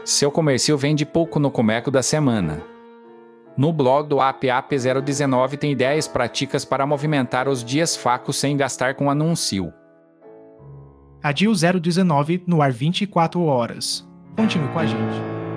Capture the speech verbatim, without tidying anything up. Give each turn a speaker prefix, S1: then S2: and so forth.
S1: Seu comércio vende pouco no Comeco da semana. No blog do A P A P zero dezenove tem ideias práticas para movimentar os dias fracos sem gastar com anúncio.
S2: A D I O zero dezenove no ar vinte e quatro horas. Continue com a gente.